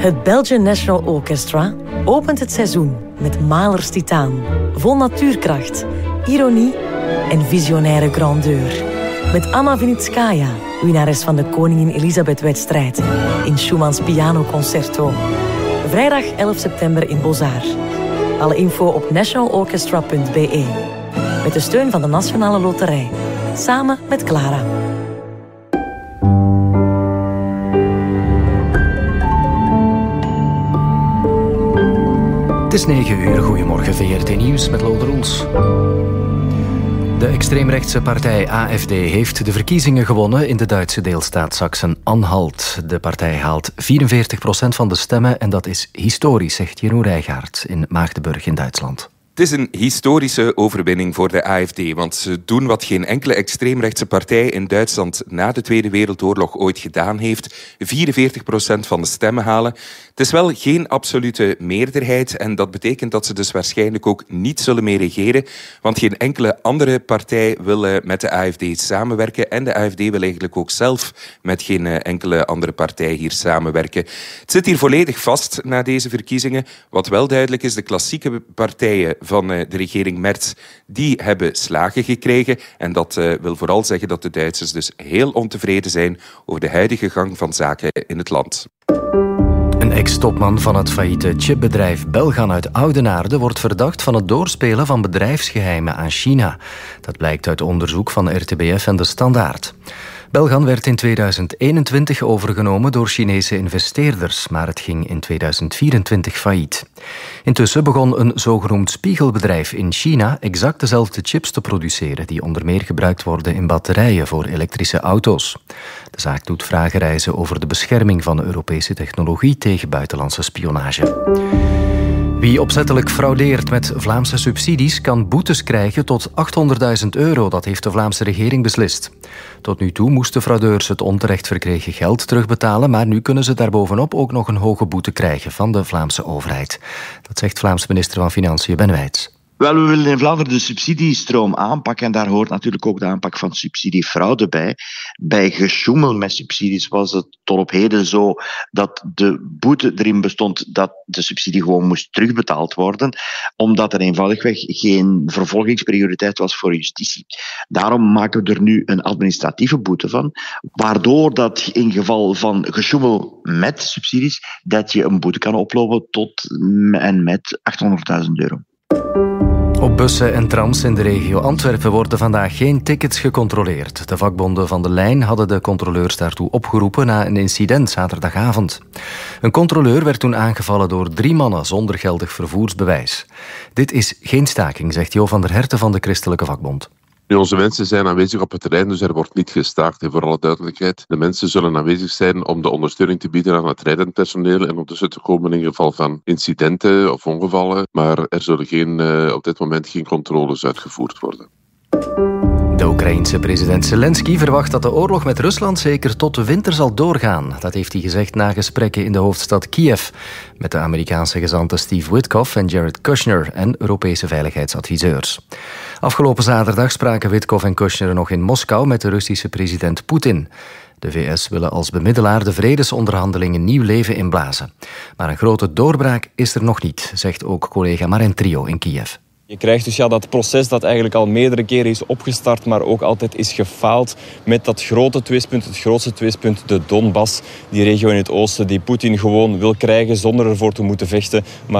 Het Belgian National Orchestra opent het seizoen met Mahlers Titaan. Vol natuurkracht, ironie en visionaire grandeur. Met Anna Vinitskaya, winnares van de Koningin Elisabeth-wedstrijd, in Schumanns pianoconcerto. Vrijdag 11 september in Beaux-Arts. Alle info op nationalorchestra.be. Met de steun van de Nationale Loterij. Samen met Clara. Het is 9 uur. Goedemorgen, VRT Nieuws met Lode Roels. De extreemrechtse partij AfD heeft de verkiezingen gewonnen in de Duitse deelstaat Sachsen-Anhalt. De partij haalt 44% van de stemmen en dat is historisch, zegt Jeroen Rijgaard in Maagdenburg in Duitsland. Het is een historische overwinning voor de AfD, want ze doen wat geen enkele extreemrechtse partij in Duitsland na de Tweede Wereldoorlog ooit gedaan heeft. 44% van de stemmen halen. Het is wel geen absolute meerderheid en dat betekent dat ze dus waarschijnlijk ook niet zullen mee regeren, want geen enkele andere partij wil met de AfD samenwerken en de AfD wil eigenlijk ook zelf met geen enkele andere partij hier samenwerken. Het zit hier volledig vast na deze verkiezingen. Wat wel duidelijk is, de klassieke partijen van de regering Merz, die hebben slagen gekregen. En dat wil vooral zeggen dat de Duitsers dus heel ontevreden zijn over de huidige gang van zaken in het land. Een ex-topman van het failliete chipbedrijf Belgan uit Oudenaarde wordt verdacht van het doorspelen van bedrijfsgeheimen aan China. Dat blijkt uit onderzoek van RTBF en De Standaard. Belgan werd in 2021 overgenomen door Chinese investeerders, maar het ging in 2024 failliet. Intussen begon een zogenoemd spiegelbedrijf in China exact dezelfde chips te produceren die onder meer gebruikt worden in batterijen voor elektrische auto's. De zaak doet vragen rijzen over de bescherming van Europese technologie tegen buitenlandse spionage. Wie opzettelijk fraudeert met Vlaamse subsidies kan boetes krijgen tot €800.000, dat heeft de Vlaamse regering beslist. Tot nu toe moesten fraudeurs het onterecht verkregen geld terugbetalen, maar nu kunnen ze daarbovenop ook nog een hoge boete krijgen van de Vlaamse overheid. Dat zegt Vlaams minister van Financiën Ben Wijts. Wel, we willen in Vlaanderen de subsidiestroom aanpakken en daar hoort natuurlijk ook de aanpak van subsidiefraude bij. Bij gesjoemel met subsidies was het tot op heden zo dat de boete erin bestond dat de subsidie gewoon moest terugbetaald worden, omdat er eenvoudigweg geen vervolgingsprioriteit was voor justitie. Daarom maken we er nu een administratieve boete van, waardoor dat in geval van gesjoemel met subsidies, dat je een boete kan oplopen tot en met €800.000. Op bussen en trams in de regio Antwerpen worden vandaag geen tickets gecontroleerd. De vakbonden van de lijn hadden de controleurs daartoe opgeroepen na een incident zaterdagavond. Een controleur werd toen aangevallen door 3 mannen zonder geldig vervoersbewijs. Dit is geen staking, zegt Jo van der Herten van de Christelijke Vakbond. Nu, onze mensen zijn aanwezig op het terrein, dus er wordt niet gestaakt. En voor alle duidelijkheid, de mensen zullen aanwezig zijn om de ondersteuning te bieden aan het rijdend personeel en ondertussen te komen in geval van incidenten of ongevallen. Maar er zullen op dit moment geen controles uitgevoerd worden. De Oekraïense president Zelensky verwacht dat de oorlog met Rusland zeker tot de winter zal doorgaan. Dat heeft hij gezegd na gesprekken in de hoofdstad Kiev met de Amerikaanse gezanten Steve Witkoff en Jared Kushner en Europese veiligheidsadviseurs. Afgelopen zaterdag spraken Witkoff en Kushner nog in Moskou met de Russische president Poetin. De VS willen als bemiddelaar de vredesonderhandelingen nieuw leven inblazen. Maar een grote doorbraak is er nog niet, zegt ook collega Maren Trio in Kiev. Je krijgt dus dat proces dat eigenlijk al meerdere keren is opgestart, maar ook altijd is gefaald met dat grote twistpunt, het grootste twistpunt, de Donbass, die regio in het oosten die Poetin gewoon wil krijgen zonder ervoor te moeten vechten. Maar